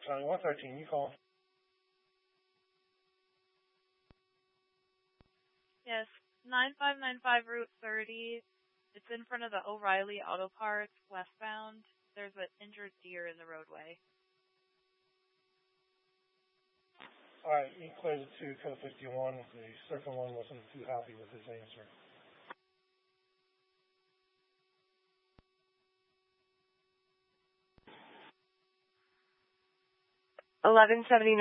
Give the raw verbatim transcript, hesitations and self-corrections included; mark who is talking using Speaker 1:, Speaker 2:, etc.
Speaker 1: County one thirteen, you call.
Speaker 2: Yes, nine five nine five Route thirty. It's in front of the O'Reilly Auto Parts, westbound. There's an injured deer in the roadway.
Speaker 1: All right, he cleared it to code fifty-one. The second one wasn't too happy with his answer.
Speaker 3: eleven seventy-nine